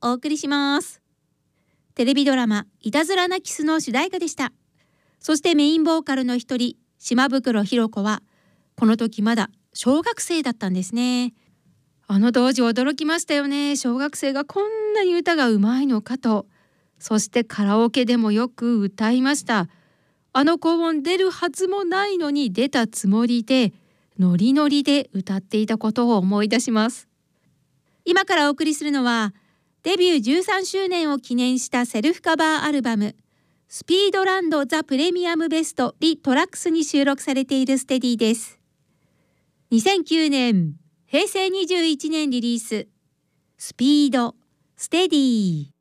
お送りします。テレビドラマいたずらなキスの主題歌でした。そしてメインボーカルの一人、島袋寛子はこの時まだ小学生だったんですね。あの当時驚きましたよね。小学生がこんなに歌がうまいのかと。そしてカラオケでもよく歌いました。あの高音出るはずもないのに出たつもりでノリノリで歌っていたことを思い出します。今からお送りするのはデビュー13周年を記念したセルフカバーアルバムスピードランドザプレミアムベストリトラックスに収録されているステディです。2009年平成21年リリーススピードステディ。